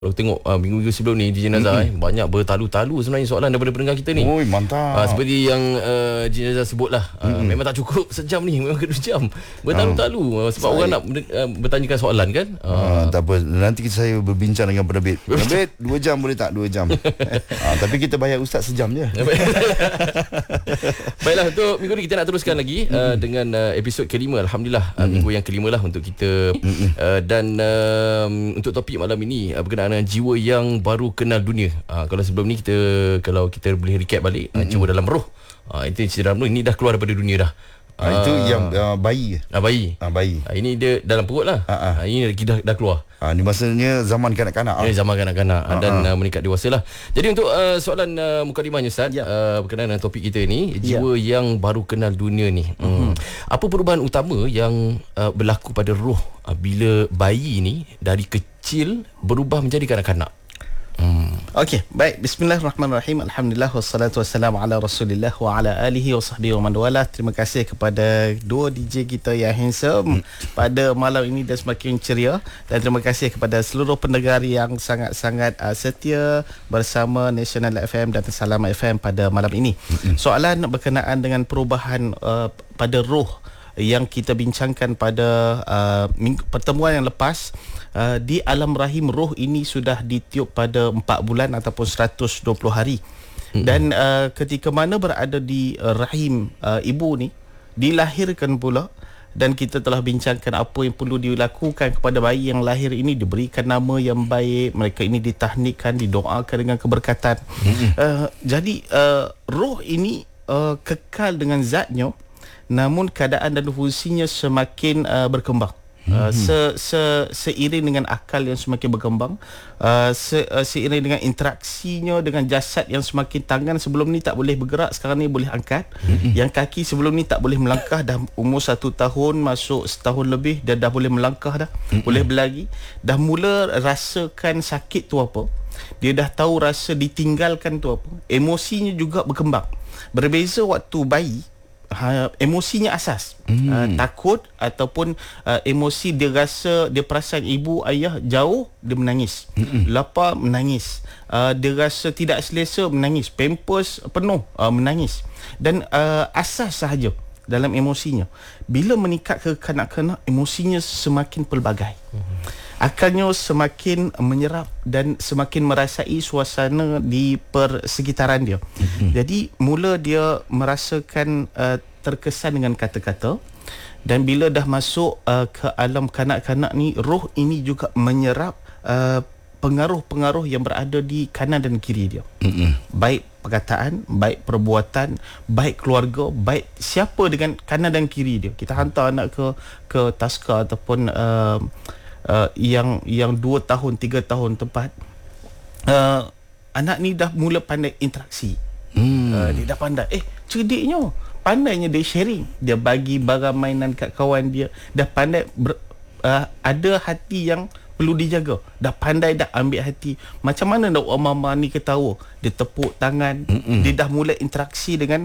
Kalau tengok minggu-minggu sebelum ni DJ Nazar banyak bertalu-talu sebenarnya soalan daripada pendengar kita ni. Oi, mantap. Seperti yang DJ Nazar sebutlah, memang tak cukup sejam ni, memang kena 2 jam bertalu-talu sebab orang nak bertanyakan soalan kan. Tak apa, nanti saya berbincang dengan penerbit. Penerbit 2 jam boleh tak? 2 jam. Tapi kita bayar ustaz sejam je. Baiklah, untuk minggu ni kita nak teruskan lagi dengan episod kelima. Alhamdulillah, minggu yang kelima lah untuk kita. Dan untuk topik malam ini berkenaan dengan jiwa yang baru kenal dunia. Kalau sebelum ni kalau kita boleh recap balik, jiwa dalam roh. Itu jiwa dalam roh, ini dah keluar daripada dunia dah. Itu yang bayi. Bayi. Ini dia dalam perut lah. Ini dah keluar. Ini maksudnya zaman kanak-kanak. Zaman kanak-kanak dan meningkat dewasa lah. Jadi untuk soalan mukadimahnya Ustaz, berkenaan dengan topik kita ni, jiwa yang baru kenal dunia ni. Apa perubahan utama yang berlaku pada roh bila bayi ni dari kecil berubah menjadi kanak-kanak? Okey, baik. Bismillahirrahmanirrahim. Alhamdulillah wassalatu wassalamu ala Rasulillah wa ala alihi wa sahbihi wa man wala. Terima kasih kepada dua DJ kita yang handsome pada malam ini dan semakin ceria, dan terima kasih kepada seluruh pendengar yang sangat-sangat setia bersama National FM dan Salam FM pada malam ini. Soalan berkenaan dengan perubahan pada roh yang kita bincangkan pada pertemuan yang lepas. Di alam rahim roh ini sudah ditiup pada 4 bulan ataupun 120 hari. Dan ketika mana berada di rahim ibu ni, dilahirkan pula, dan kita telah bincangkan apa yang perlu dilakukan kepada bayi yang lahir ini. Diberikan nama yang baik, mereka ini ditahnikkan, didoakan dengan keberkatan. Jadi roh ini kekal dengan zatnya, namun keadaan dan fungsinya semakin berkembang. Seiring dengan akal yang semakin berkembang, seiring dengan interaksinya dengan jasad yang semakin, tangan sebelum ni tak boleh bergerak, sekarang ni boleh angkat. Yang kaki sebelum ni tak boleh melangkah, dah umur 1 tahun masuk setahun lebih, dia dah boleh melangkah dah, boleh berlari, dah mula rasakan sakit tu apa, dia dah tahu rasa ditinggalkan tu apa. Emosinya juga berkembang. Berbeza waktu bayi, emosinya asas, takut ataupun emosi dia rasa, dia perasan ibu ayah jauh, dia menangis, lapar menangis, dia rasa tidak selesa menangis, pampers penuh menangis, dan asas sahaja dalam emosinya. Bila meningkat ke kanak-kanak, emosinya semakin pelbagai, akalnya semakin menyerap dan semakin merasai suasana di persekitaran dia. Jadi mula dia merasakan terkesan dengan kata-kata, dan bila dah masuk ke alam kanak-kanak ni, roh ini juga menyerap pengaruh-pengaruh yang berada di kanan dan kiri dia. Baik perkataan, baik perbuatan, baik keluarga, baik siapa dengan kanan dan kiri dia. Kita hantar anak ke taska ataupun yang 2 tahun 3 tahun tempat, anak ni dah mula pandai interaksi. Dia dah pandai, cerdiknya, pandainya dia sharing, dia bagi barang mainan kat kawan dia, dah pandai ada hati yang perlu dijaga, dah pandai dah ambil hati. Macam mana nak mama ni ketawa, dia tepuk tangan, dia dah mula interaksi dengan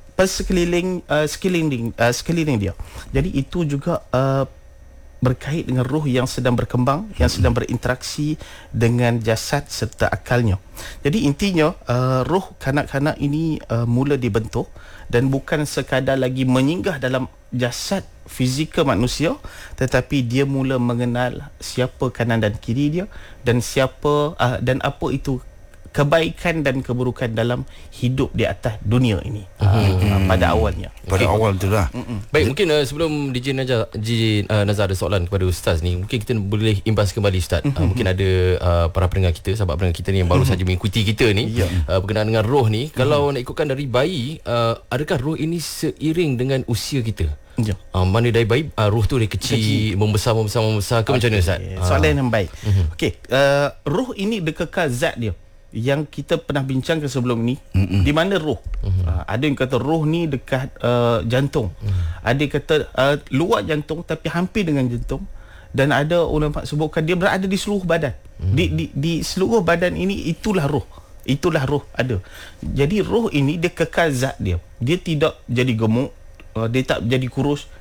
sekeliling dia. Jadi itu juga berkait dengan roh yang sedang berkembang, yang sedang berinteraksi dengan jasad serta akalnya. Jadi intinya roh kanak-kanak ini mula dibentuk, dan bukan sekadar lagi menyinggah dalam jasad fizikal manusia, tetapi dia mula mengenal siapa kanan dan kiri dia, dan siapa dan apa itu kebaikan dan keburukan dalam hidup di atas dunia ini. Pada awalnya. Pada awal tu lah. Baik, mungkin sebelum DJ Nazar ada soalan kepada Ustaz ni, mungkin kita boleh imbas kembali Ustaz. Mungkin ada para pendengar kita, sahabat pendengar kita ni yang baru saja mengikuti kita ni, berkenaan dengan roh ni. Kalau nak ikutkan dari bayi, adakah roh ini seiring dengan usia kita? Mana dari bayi, roh tu dari kecil membesar ke macam mana Ustaz? Soalan yang baik. Roh ini dia kekal zat dia yang kita pernah bincangkan sebelum ni. Di mana roh? Ada yang kata roh ni dekat jantung, ada yang kata luar jantung tapi hampir dengan jantung, dan ada ulama sebutkan dia berada di seluruh badan. Di seluruh badan ini, itulah roh ada. Jadi roh ini dia kekal zat dia tidak jadi gemuk, dia tak jadi kurus,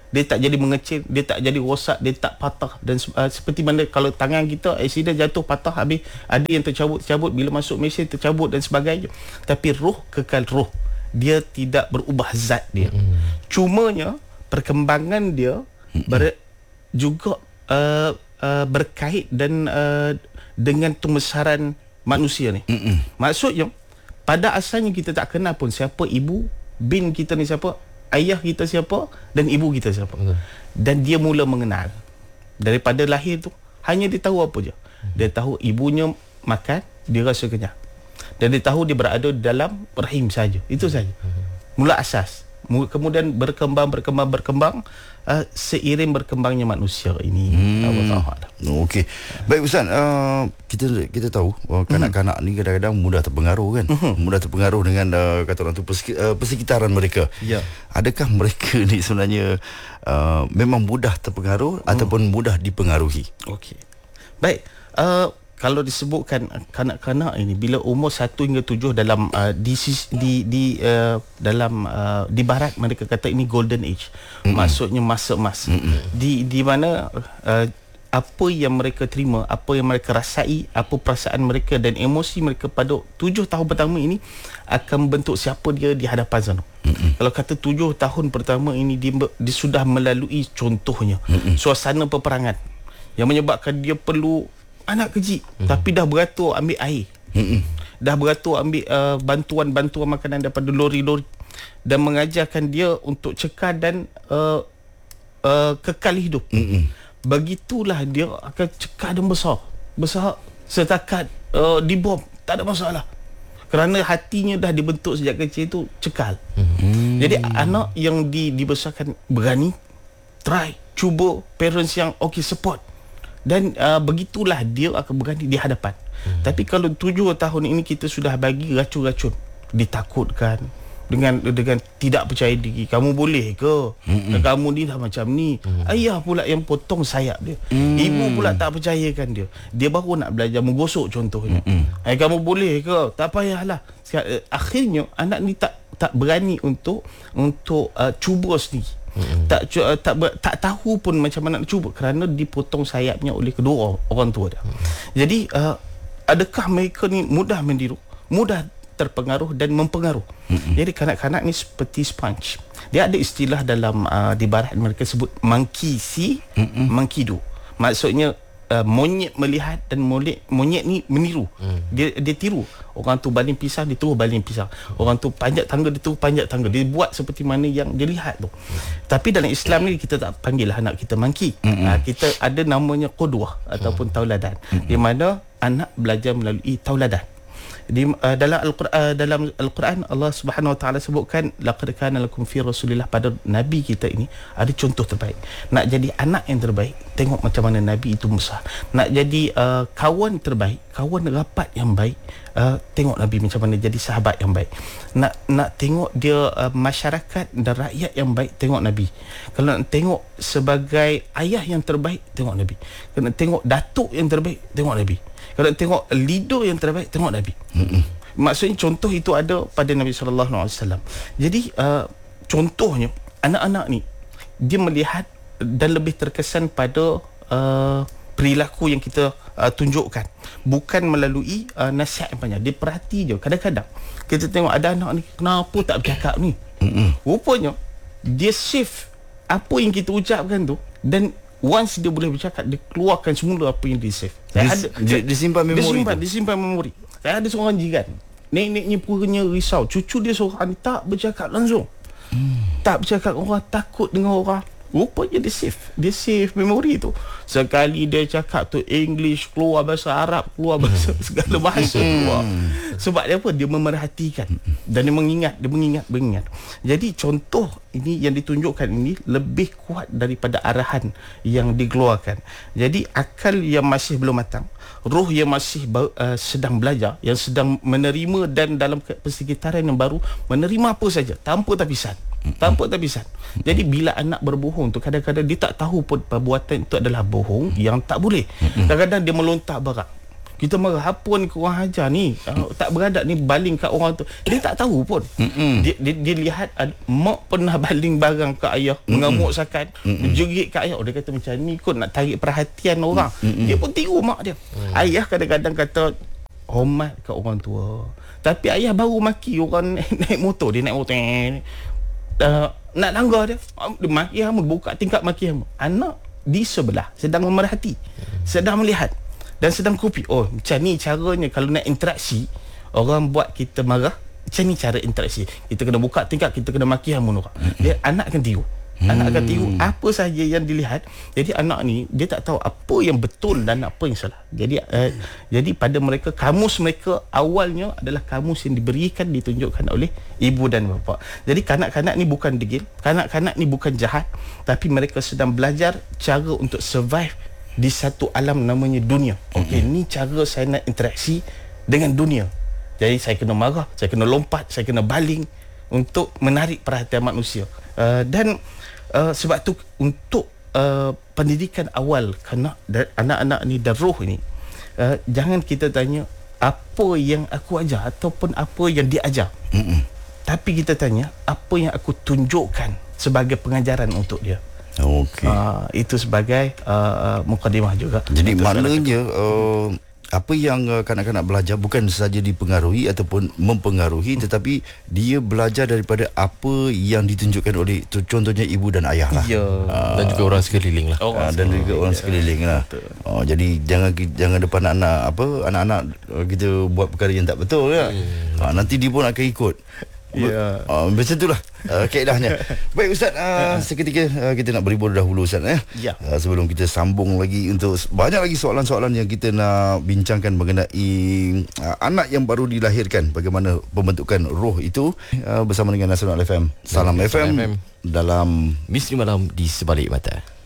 dia tak jadi mengecil, dia tak jadi rosak, dia tak patah. Dan seperti mana kalau tangan kita aksiden jatuh patah, habis ada yang tercabut, bila masuk mesin tercabut dan sebagainya. Tapi roh kekal roh, dia tidak berubah zat dia. Cumanya perkembangan dia juga berkait dan dengan pembesaran manusia ni. Maksudnya pada asalnya kita tak kenal pun siapa ibu bin kita ni, siapa ayah kita siapa, dan ibu kita siapa. Dan dia mula mengenal daripada lahir tu. Hanya dia tahu apa je, dia tahu ibunya makan, dia rasa kenyang, dan dia tahu dia berada dalam rahim saja. Itu saja mula asas. Kemudian berkembang seiring berkembangnya manusia ini. Okey. Baik Ustaz, kita tahu kanak-kanak ni kadang-kadang mudah terpengaruh kan. Mudah terpengaruh dengan kata orang tu persekitaran mereka. Ya. Adakah mereka ni sebenarnya memang mudah terpengaruh ataupun mudah dipengaruhi? Okey. Baik. Kalau disebutkan kanak-kanak ini bila umur 1 hingga 7 dalam di barat mereka kata ini golden age. Maksudnya masa emas. Di mana apa yang mereka terima, apa yang mereka rasai, apa perasaan mereka dan emosi mereka pada 7 tahun pertama ini akan membentuk siapa dia di hadapan sana. Kalau kata 7 tahun pertama ini dia sudah melalui contohnya suasana peperangan yang menyebabkan dia perlu anak kecil tapi dah beratur ambil air, dah beratur ambil bantuan makanan daripada lori-lori, dan mengajarkan dia untuk cekal dan kekal hidup. Begitulah dia akan cekal dan besar setakat dibom, tak ada masalah, kerana hatinya dah dibentuk sejak kecil tu cekal. Jadi anak yang dibesarkan berani, try, cuba, parents yang okay, support, dan begitulah dia akan berani di hadapan. Tapi kalau 7 tahun ini kita sudah bagi racun-racun, ditakutkan dengan tidak percaya diri, kamu boleh ke? Kamu ni dah macam ni. Ayah pula yang potong sayap dia, ibu pula tak percayakan dia. Dia baru nak belajar menggosok contohnya. Kamu boleh ke? Tak payahlah. Akhirnya anak ni tak berani untuk cuba sendiri. Tak tahu pun macam mana nak cuba kerana dipotong sayapnya oleh kedua orang tua dia. Jadi adakah mereka ni mudah meniru, mudah terpengaruh dan mempengaruh? Jadi kanak-kanak ni seperti sponge. Dia ada istilah dalam di barat mereka sebut monkey see, monkey do. Maksudnya monyet melihat dan monyet ni meniru. Dia tiru. Orang tu baling pisang, dia terus baling pisang. Orang tu panjat tangga, dia terus panjat tangga. Dia buat seperti mana yang dia lihat tu. Tapi dalam Islam ni kita tak panggil anak kita monkey. Kita ada namanya qudwah ataupun tauladan, di mana anak belajar melalui tauladan. Dalam Al-Quran Allah Subhanahu Wa Taala sebutkan laqad kana lakum fi rasulillah, pada nabi kita ini ada contoh terbaik. Nak jadi anak yang terbaik, tengok macam mana nabi itu besar. Nak jadi kawan terbaik, kawan rapat yang baik, tengok nabi macam mana jadi sahabat yang baik. Nak tengok dia masyarakat dan rakyat yang baik, tengok nabi. Kalau nak tengok sebagai ayah yang terbaik, tengok nabi. Kalau nak tengok datuk yang terbaik, tengok nabi. Kalau tengok leader yang terbaik, tengok Nabi. Maksudnya contoh itu ada pada Nabi SAW. Jadi contohnya anak-anak ni dia melihat dan lebih terkesan pada perilaku yang kita tunjukkan, bukan melalui nasihat yang banyak. Dia perhati je. Kadang-kadang kita tengok ada anak ni kenapa tak bercakap ni. Rupanya dia save apa yang kita ucapkan tu, dan once dia boleh bercakap, dia keluarkan semula apa yang dia save. Dia simpan memori. Dia simpan memori. Saya ada seorang jiran, neneknya punya risau, cucu dia seorang ni tak bercakap langsung. Tak bercakap orang, takut dengan orang. Rupanya dia save memori tu. Sekali dia cakap tu English, keluar bahasa Arab, keluar bahasa segala bahasa keluar. Sebab dia apa? Dia memerhatikan dan dia mengingat. Jadi contoh ini yang ditunjukkan ini lebih kuat daripada arahan yang dikeluarkan. Jadi akal yang masih belum matang, roh yang masih sedang belajar, yang sedang menerima, dan dalam persekitaran yang baru menerima apa saja tanpa tapisan. Jadi bila anak berbohong tu, kadang-kadang dia tak tahu pun perbuatan itu adalah bohong yang tak boleh. Kadang-kadang dia melontak barang. Kita marah, apa ni korang ajar ni, tak beradab ni, baling kat orang tu. Dia tak tahu pun. Dia lihat mak pernah baling barang kat ayah, mengamuk sakat, menjerit kat ayah. Dia kata macam ni kot nak tarik perhatian orang. Dia pun tiru mak dia. Ayah kadang-kadang kata hormat kat orang tua, tapi ayah baru maki orang naik motor. Dia naik motor nak langgar dia maki hama, buka tingkap maki hama. Anak di sebelah sedang memerhati, sedang melihat dan sedang kopi. Oh, macam ni caranya kalau nak interaksi. Orang buat kita marah, macam ni cara interaksi. Kita kena buka tingkap, kita kena maki hama orang. Dia anak akan tiru. Anak akan tiru apa sahaja yang dilihat. Jadi anak ni dia tak tahu apa yang betul dan apa yang salah. Jadi pada mereka, kamus mereka awalnya adalah kamus yang diberikan, ditunjukkan oleh ibu dan bapa. Jadi kanak-kanak ni bukan degil, kanak-kanak ni bukan jahat, tapi mereka sedang belajar cara untuk survive di satu alam namanya dunia. Okey, ni cara saya nak interaksi dengan dunia. Jadi saya kena marah, saya kena lompat, saya kena baling untuk menarik perhatian manusia. Dan sebab tu untuk pendidikan awal anak-anak ni dan roh ni, jangan kita tanya apa yang aku ajar ataupun apa yang dia ajar. Tapi kita tanya apa yang aku tunjukkan sebagai pengajaran untuk dia. Okey. Itu sebagai mukadimah juga. Jadi maknanya apa yang kanak-kanak belajar bukan sahaja dipengaruhi ataupun mempengaruhi, tetapi dia belajar daripada apa yang ditunjukkan oleh contohnya ibu dan ayah lah. Ya. Dan juga orang sekeliling lah. Dan juga orang sekeliling lah. Jadi jangan depan anak-anak kita buat perkara yang tak betul ya. Nanti dia pun akan ikut. Ya. Macam itulah kaedahnya. Baik Ustaz, seketika kita nak berhibur dahulu Ustaz Ya. sebelum kita sambung lagi untuk banyak lagi soalan-soalan yang kita nak bincangkan mengenai anak yang baru dilahirkan, bagaimana pembentukan roh itu, bersama dengan Nasional FM. Salam FM dalam Misteri Malam di Sebalik Mata.